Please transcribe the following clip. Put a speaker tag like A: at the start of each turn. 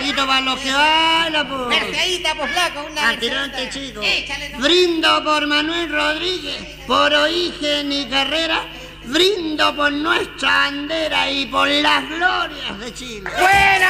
A: traguito para los que bailan, pues.
B: Merceíta, pues, flaco, una
A: Atirante, chico.
B: Échale, no.
A: Brindo por Manuel Rodríguez, por Oígen y Carrera. Brindo por nuestra bandera y por las glorias de Chile.
B: ¡Buena!